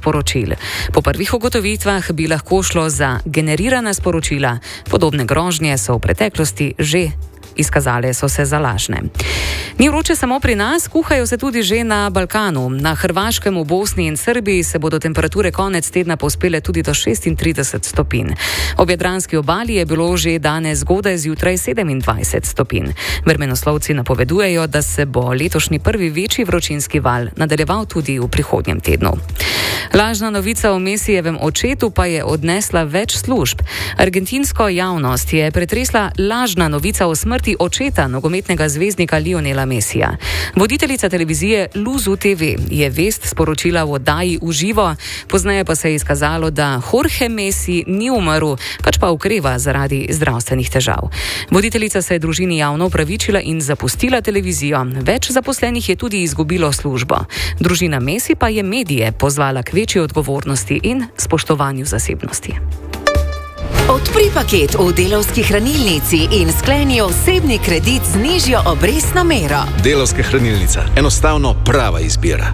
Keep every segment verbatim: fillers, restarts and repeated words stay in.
sporočil. Po prvih ugotovitvah bi lahko šlo za generirana sporočila. Podobne grožnje so v preteklosti že izkazale so se za lažne. Ni vroče samo pri nas, kuhajo se tudi že na Balkanu. Na Hrvaškem, v Bosni in Srbiji se bodo temperature konec tedna povzpele tudi do šestintrideset stopinj. Ob jadranski obali je bilo že danes zgodaj zjutraj sedemindvajset stopinj. Vremenoslovci napovedujejo, da se bo letošnji prvi večji vročinski val nadaljeval tudi v prihodnjem tednu. Lažna novica o Mesijevem očetu pa je odnesla več služb. Argentinsko javnost je pretresla lažna novica o smrti očeta nogometnega zvezdnika Lionela Mesija. Voditeljica televizije Luzu te ve je vest sporočila v oddaji v živo, pozneje pa se je izkazalo, da Jorge Messi ni umrl, pač pa okreva zaradi zdravstvenih težav. Voditeljica se je družini javno opravičila in zapustila televizijo. Več zaposlenih je tudi izgubilo službo. Družina Messi pa je medije pozvala k večji odgovornosti in spoštovanju zasebnosti. Odpri paket v Delavski hranilnici in skleni osebni kredit z nižjo obrestno mero. Delavska hranilnica. Enostavno prava izbira.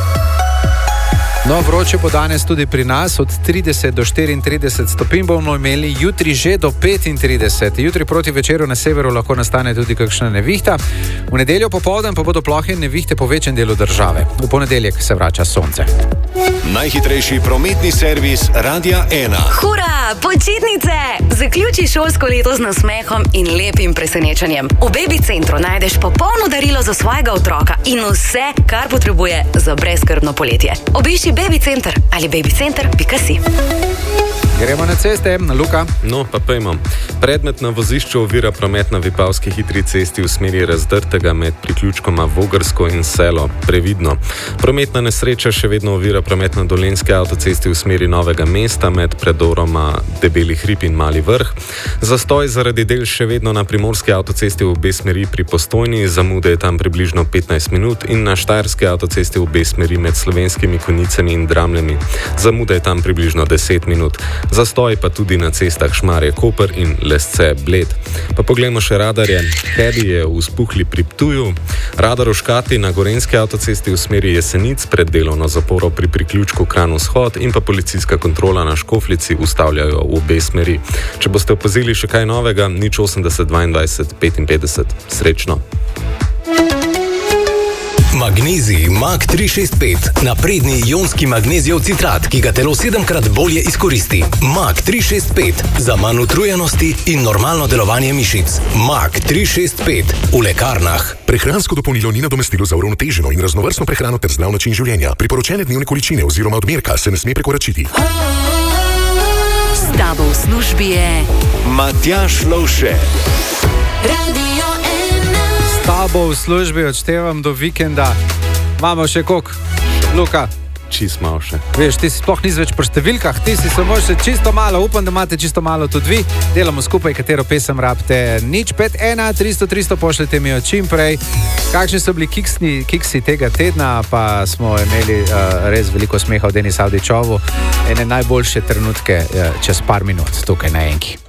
No, vroče bo danes tudi pri nas, od trideset do štiriintrideset stopinj bomo imeli, jutri že do petintrideset. Jutri proti večeru na severu lahko nastane tudi kakšna nevihta. V nedeljo popoldan pa bodo plohe in nevihte po večjem delu države. V ponedeljek se vrača sonce. Najhitrejši prometni servis Radia ena. Hura, počitnice! Zaključi šolsko leto z nasmehom in lepim presenečenjem. V Baby Centru najdeš popolno darilo za svojega otroka in vse, kar potrebuje za brezskrbno poletje. Obišči Baby Center ali babycenter pika si. Gremo na ceste, Luka. No, pa pojmo. Predmet na vozišču ovira promet na Vipavski hitri cesti v smeri Razdrtega med priključkoma Vogrsko in Selo. Previdno. Prometna nesreča še vedno ovira promet na Dolenjski avtocesti v smeri Novega mesta med predoroma Debeli hrib in Mali vrh. Zastoj zaradi del še vedno na Primorski avtocesti v obe smeri pri Postojni, zamude je tam približno petnajst minut, in na Štajerski avtocesti v obe smeri med Slovenskimi Konjicami in Dramljami. Zamude je tam približno deset minut. Zastoj pa tudi na cestah Šmarje-Koper in Lesce-Bled. Pa poglejmo še radarje. Heavy je v Spuhli pri Ptuju, radar v Škati na Gorenjski avtocesti v smeri Jesenic pred delovno zaporo pri priključku Kranj-Vzhod in pa policijska kontrola na Škofljici ustavljajo v obe smeri. Če boste opazili še kaj novega, nič osemdeset dvaindvajset petinpetdeset. Srečno! Magnezij Mag tri šest pet. Napredni ionski magnezijev citrat, ki ga telo sedemkrat bolje izkoristi. Mag tri šest pet. Za manj utrujenosti in normalno delovanje mišic. Mag tri šest pet. V lekarnah. Prehransko dopolnilo ni nadomestilo za uravnoteženo in raznovrstno prehrano ter zdrav način življenja. Priporočene dnevne količine oziroma odmerka se ne sme prekoračiti. S tabo v službi je Matjaž Lovše. Tabo v službi odštevam do vikenda. Imamo še koliko, Luka? Čist malo še. Veš, ti si sploh nisi več po številkah, ti si samo še čisto malo. Upam, da imate čisto malo tudi vi. Delamo skupaj, katero pesem rabite. Nič pet ena tristo tristo, pošljete mi jo čim prej. Kakšni so bili kiksni, kiksi tega tedna, pa smo imeli uh, res veliko smeha v Denis Avdićovu. Ene najboljše trenutke uh, čez par minut tukaj na Enki.